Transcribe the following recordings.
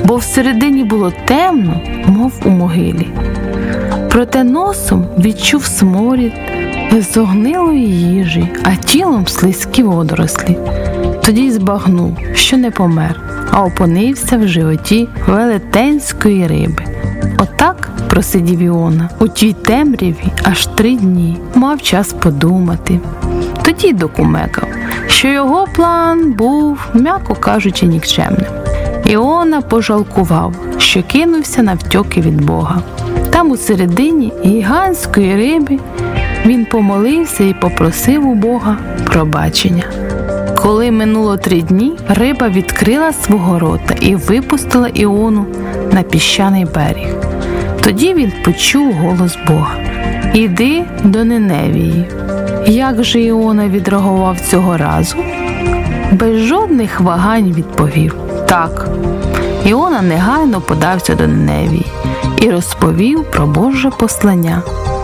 бо всередині було темно, мов у могилі. Проте носом відчув сморід зогнилої їжі, а тілом слизькі водорослі. Тоді й збагнув, що не помер, а опинився в животі велетенської риби. Отак просидів Іона у тій темряві аж 3 дні, мав час подумати. Тоді докумекав, що його план був, м'яко кажучи, нікчемним. Іона пожалкував, що кинувся навтьоки від Бога. Там у середині гігантської риби він помолився і попросив у Бога пробачення. Коли минуло 3 дні, риба відкрила свого рота і випустила Іону на піщаний берег. Тоді він почув голос Бога: «Іди до Ниневії». Як же Іона відреагував цього разу? Без жодних вагань відповів: «Так». Іона негайно подався до Ниневії і розповів про Боже послання.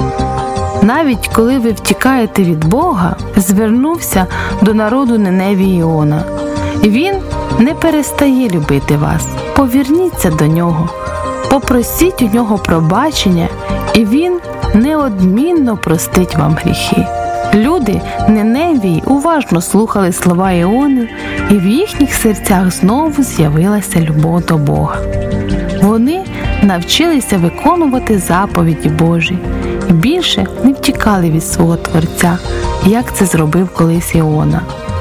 Навіть коли ви втікаєте від Бога, звернувся до народу Ниневії Іона. Він не перестає любити вас. Поверніться до нього, попросіть у нього пробачення, і він неодмінно простить вам гріхи. Люди Ниневії уважно слухали слова Іони, і в їхніх серцях знову з'явилася любов до Бога. Вони навчилися виконувати заповіді Божі і більше не втікали від свого Творця, як це зробив колись Іона.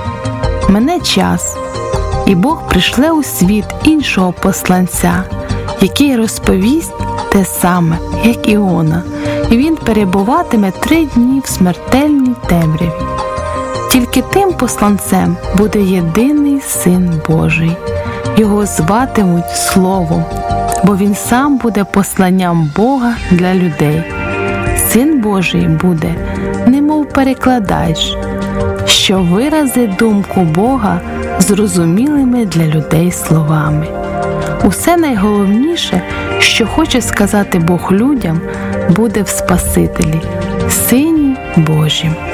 Мине час, і Бог пришле у світ іншого посланця, який розповість те саме, як Іона, і він перебуватиме 3 дні в смертельній темряві. Тільки тим посланцем буде єдиний Син Божий. Його зватимуть Словом, бо він сам буде посланням Бога для людей. Син Божий буде, немов перекладач, що виразить думку Бога зрозумілими для людей словами. Усе найголовніше, що хоче сказати Бог людям, буде в Спасителі, Сині Божім.